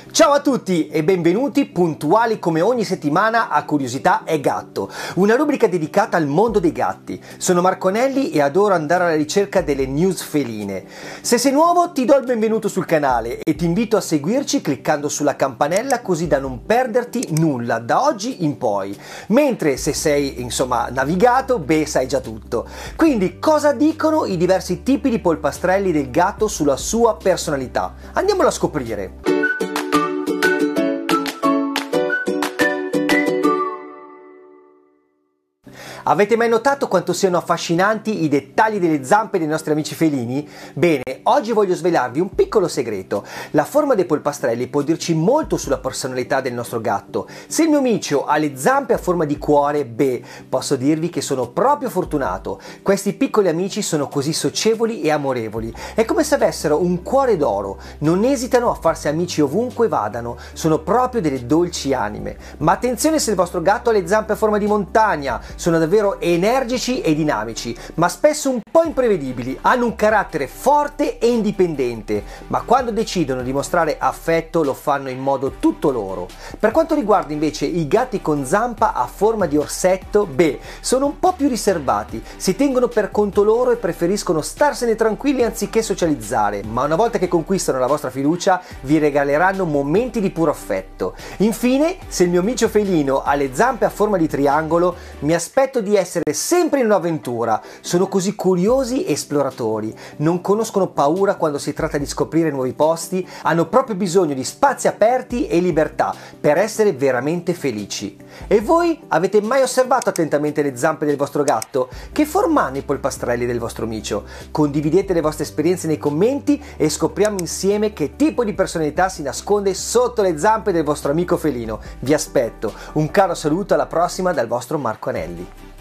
Ciao a tutti e benvenuti puntuali come ogni settimana a Curiosità e Gatto, una rubrica dedicata al mondo dei gatti. Sono Marco Anelli e adoro andare alla ricerca delle news feline. Se sei nuovo ti do il benvenuto sul canale e ti invito a seguirci cliccando sulla campanella così da non perderti nulla da oggi in poi. Mentre se sei navigato, sai già tutto. Quindi cosa dicono i diversi tipi di polpastrelli del gatto sulla sua personalità? Andiamolo a scoprire. Avete mai notato quanto siano affascinanti i dettagli delle zampe dei nostri amici felini? Bene, oggi voglio svelarvi un piccolo segreto. La forma dei polpastrelli può dirci molto sulla personalità del nostro gatto. Se il mio micio ha le zampe a forma di cuore, posso dirvi che sono proprio fortunato. Questi piccoli amici sono così socievoli e amorevoli. È come se avessero un cuore d'oro. Non esitano a farsi amici ovunque vadano. Sono proprio delle dolci anime. Ma attenzione se il vostro gatto ha le zampe a forma di montagna. Sono davvero energici e dinamici, ma spesso un po' imprevedibili. Hanno un carattere forte e indipendente, ma quando decidono di mostrare affetto lo fanno in modo tutto loro. Per quanto riguarda invece i gatti con zampa a forma di orsetto, sono un po' più riservati, si tengono per conto loro e preferiscono starsene tranquilli anziché socializzare, ma una volta che conquistano la vostra fiducia vi regaleranno momenti di puro affetto. Infine, se il mio micio felino ha le zampe a forma di triangolo, mi aspetto di essere sempre in un'avventura. Sono così curiosi e esploratori, non conoscono paura quando si tratta di scoprire nuovi posti, hanno proprio bisogno di spazi aperti e libertà per essere veramente felici. E voi avete mai osservato attentamente le zampe del vostro gatto? Che forma hanno i polpastrelli del vostro micio? Condividete le vostre esperienze nei commenti e scopriamo insieme che tipo di personalità si nasconde sotto le zampe del vostro amico felino. Vi aspetto. Un caro saluto, alla prossima dal vostro Marco Anelli.